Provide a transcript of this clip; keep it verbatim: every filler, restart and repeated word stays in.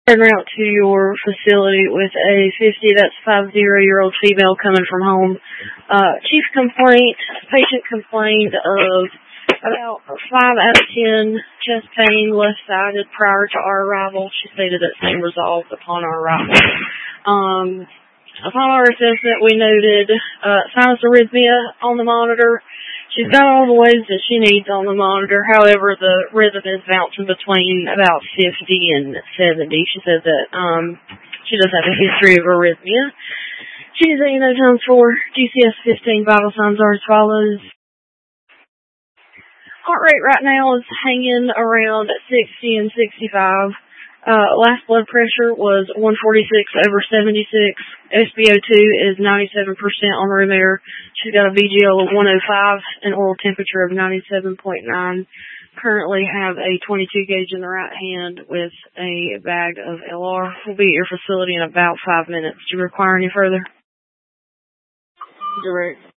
En route to your facility with a fifty, that's five-zero-year-old female coming from home. Uh, chief complaint, patient complained of about five out of ten chest pain, left-sided, prior to our arrival. She stated that same resolved upon our arrival. Um, upon our assessment, we noted uh, sinus arrhythmia on the monitor. She's got all the waves that she needs on the monitor. However, the rhythm is bouncing between about fifty and seventy. She said that um, she does have a history of arrhythmia. She's a no times four, G C S fifteen, vital signs are as follows. Heart rate right now is hanging around sixty and sixty-five. Uh, last blood pressure was one forty-six over seventy-six. S p O two is ninety-seven percent on room air. She's got a V G L of one oh five, an oral temperature of ninety-seven point nine. Currently have a twenty-two gauge in the right hand with a bag of L R. We'll be at your facility in about five minutes. Do you require any further? Direct.